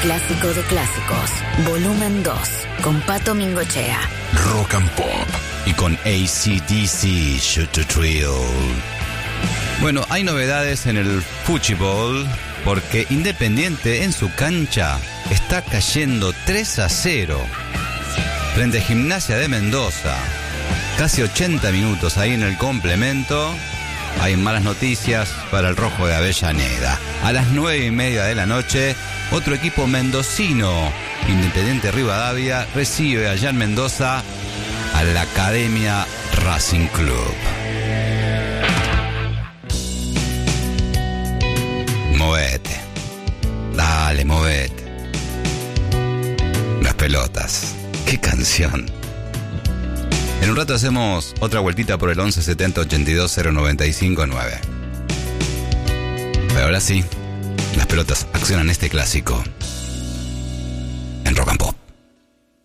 clásico de clásicos, volumen 2, con Pato Mingochea. Rock and Pop. Y con AC/DC, Shoot to Thrill. Bueno, hay novedades en el Fuji Bowl porque Independiente en su cancha está cayendo 3-0 frente a Gimnasia de Mendoza. Casi 80 minutos ahí en el complemento. Hay malas noticias para el Rojo de Avellaneda. A las 9:30 de la noche, otro equipo mendocino, Independiente Rivadavia, recibe allá en Mendoza a la Academia Racing Club. Movete. Dale, movete. Las pelotas. ¡Qué canción! En un rato hacemos otra vueltita por el 11 70 82 095 9. Pero ahora sí, las pelotas accionan este clásico.